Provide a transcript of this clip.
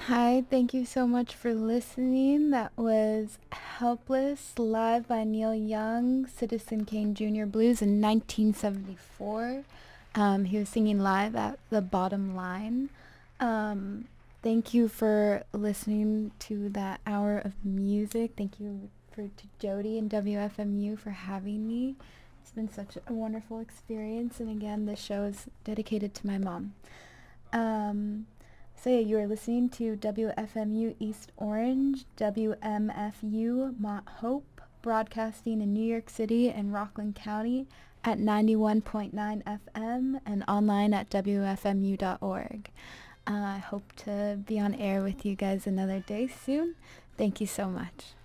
Hi, thank you so much for listening. That was Helpless, live by Neil Young, Citizen Kane Jr. Blues in 1974. He was singing live at the Bottom Line. Um, Thank you for listening to that hour of music. Thank you to Jody and WFMU for having me. It's been such a wonderful experience, and again, this show is dedicated to my mom. Um, so yeah, you are listening to WFMU East Orange, WMFU Mount Hope, broadcasting in New York City and Rockland County at 91.9 FM and online at WFMU.org. I hope to be on air with you guys another day soon. Thank you so much.